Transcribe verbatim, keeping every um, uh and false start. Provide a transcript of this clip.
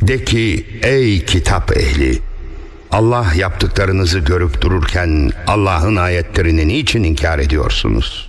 De ki ey kitap ehli, Allah yaptıklarınızı görüp dururken Allah'ın ayetlerini niçin inkar ediyorsunuz?